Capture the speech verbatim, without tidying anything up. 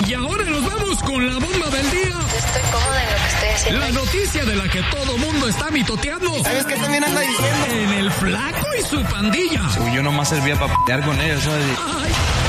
Y ahora nos vamos con la bomba del día. Yo estoy cómoda en lo que estoy haciendo. La noticia de la que todo mundo está mitoteando. ¿Sabes qué también anda diciendo? En el Flaco y su pandilla. Uy, yo nomás servía para pelear con ellos, ¿sabes? Ay,